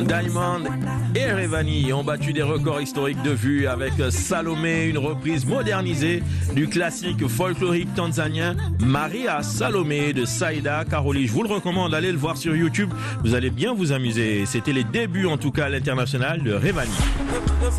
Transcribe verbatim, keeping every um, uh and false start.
Diamond et Revani ont battu des records historiques de vues avec Salomé, une reprise modernisée du classique folklorique tanzanien Maria Salomé de Saïda Karoli. Je vous le recommande, allez le voir sur YouTube, vous allez bien vous amuser. C'était les débuts en tout cas à l'international de Revani.